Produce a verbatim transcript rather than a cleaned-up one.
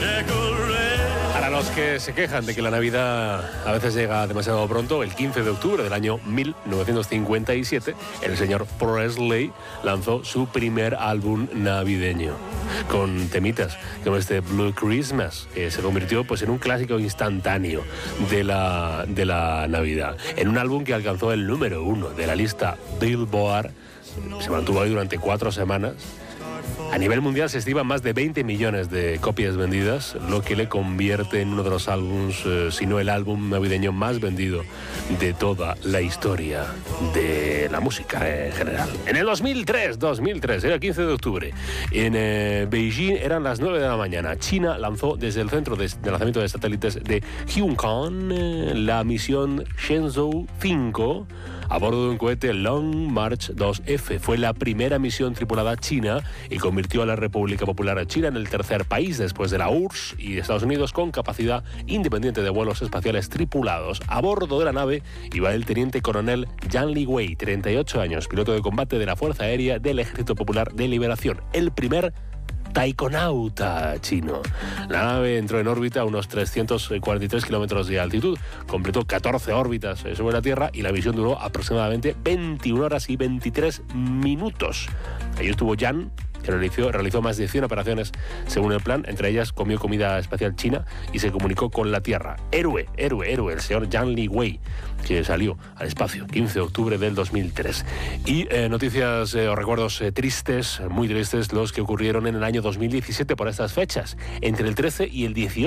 Para los que se quejan de que la Navidad a veces llega demasiado pronto, el quince de octubre del año mil novecientos cincuenta y siete, el señor Presley lanzó su primer álbum navideño, con temitas como este Blue Christmas, que se convirtió pues, en un clásico instantáneo de la, de la Navidad. En un álbum que alcanzó el número uno de la lista Billboard, se mantuvo ahí durante cuatro semanas. A nivel mundial se estiman más de veinte millones de copias vendidas, lo que le convierte en uno de los álbumes, eh, si no el álbum navideño más vendido de toda la historia de la música en general. En el dos mil tres, era el quince de octubre, en eh, Beijing eran las nueve de la mañana. China lanzó desde el centro de, de lanzamiento de satélites de Huancán eh, la misión Shenzhou cinco a bordo de un cohete Long March dos F. Fue la primera misión tripulada china y convirtió a la República Popular China en el tercer país después de la U R S S y Estados Unidos con capacidad independiente de vuelos espaciales tripulados. A bordo de la nave iba el teniente coronel Yan Liwei, treinta y ocho años, piloto de combate de la Fuerza Aérea del Ejército Popular de Liberación, el primer taikonauta chino. La nave entró en órbita a unos trescientos cuarenta y tres kilómetros de altitud, completó catorce órbitas sobre la Tierra y la misión duró aproximadamente veintiuna horas y veintitrés minutos. Ahí estuvo Yan, que realizó, realizó más de cien operaciones según el plan, entre ellas comió comida espacial china y se comunicó con la Tierra. Héroe, héroe, héroe, el señor Yan Liwei, que salió al espacio, quince de octubre del dos mil tres. Y eh, noticias eh, o recuerdos eh, tristes, muy tristes, los que ocurrieron en el año dos mil diecisiete por estas fechas, entre el trece y el dieciocho